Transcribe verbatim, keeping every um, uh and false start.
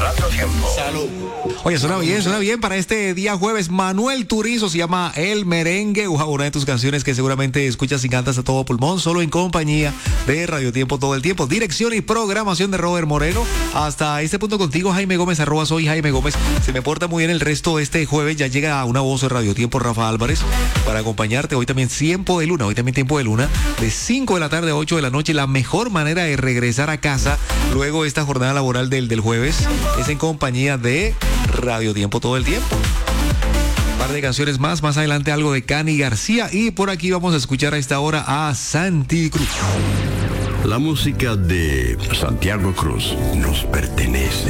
Radio Tiempo. Salud. Oye, suena bien, suena bien para este día jueves. Manuel Turizo se llama El Merengue, una de tus canciones que seguramente escuchas y cantas a todo pulmón, solo en compañía de Radio Tiempo todo el tiempo. Dirección y programación de Robert Moreno. Hasta este punto contigo, Jaime Gómez, arroba soy Jaime Gómez. Se me porta muy bien el resto este jueves. Ya llega una voz de Radio Tiempo, Rafa Álvarez, para acompañarte. Hoy también tiempo de luna, hoy también tiempo de luna, de cinco de la tarde a ocho de la noche. La mejor manera de regresar a casa luego de esta jornada laboral del, del jueves es en compañía de Radio Tiempo todo el tiempo. Un par de canciones más, más adelante algo de Cani García y por aquí vamos a escuchar a esta hora a Santi Cruz. La música de Santiago Cruz nos pertenece.